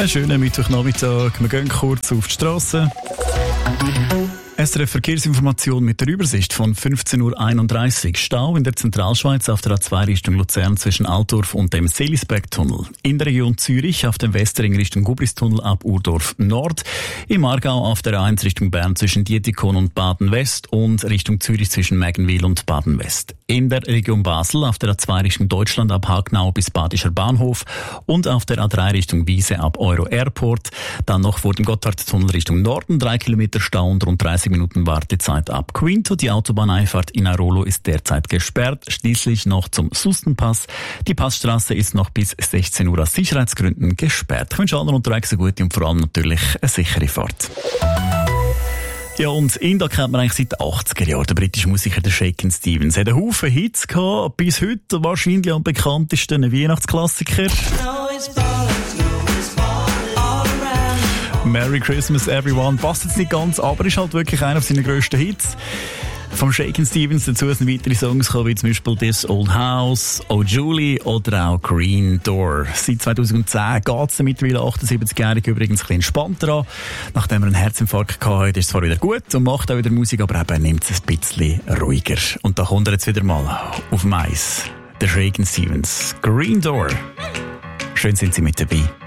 Einen schönen Mittwochnachmittag. Wir gehen kurz auf die Strasse. SRF Verkehrsinformation mit der Übersicht von 15.31 Uhr. Stau in der Zentralschweiz auf der A2 Richtung Luzern zwischen Altdorf und dem Seelisberg-Tunnel. In der Region Zürich auf dem Westring Richtung Gubristunnel ab Urdorf Nord. Im Aargau auf der A1 Richtung Bern zwischen Dietikon und Baden-West und Richtung Zürich zwischen Mägenwil und Baden-West. In der Region Basel auf der A2 Richtung Deutschland ab Hagnau bis Badischer Bahnhof und auf der A3 Richtung Wiese ab Euro Airport. Dann noch vor dem Gotthardtunnel Richtung Norden 3 Kilometer Stau und rund 30 Minuten Wartezeit ab Quinto. Die Autobahneinfahrt in Airolo ist derzeit gesperrt. Schließlich noch zum Sustenpass. Die Passstraße ist noch bis 16 Uhr aus Sicherheitsgründen gesperrt. Ich wünsche allen unterwegs eine gute und vor allem natürlich eine sichere Fahrt. Ja, und ihn da kennt man eigentlich seit den 80er Jahren. Der britische Musiker, der Shakin' Stevens, hat einen Haufen Hits gehabt. Bis heute wahrscheinlich am bekanntesten ein Weihnachtsklassiker. Merry Christmas Everyone. Passt jetzt nicht ganz, aber ist halt wirklich einer seiner grössten Hits. Vom Shakin' Stevens dazu sind weitere Songs gekommen, wie zum Beispiel This Old House, Oh Julie oder auch Green Door. Seit 2010 geht es mittlerweile 78-jährig übrigens ein bisschen entspannter an. Nachdem er einen Herzinfarkt hatte, ist es zwar wieder gut und macht auch wieder Musik, aber eben nimmt es ein bisschen ruhiger. Und da kommt er jetzt wieder mal auf dem Eis. Der Shakin' Stevens, Green Door. Schön sind Sie mit dabei.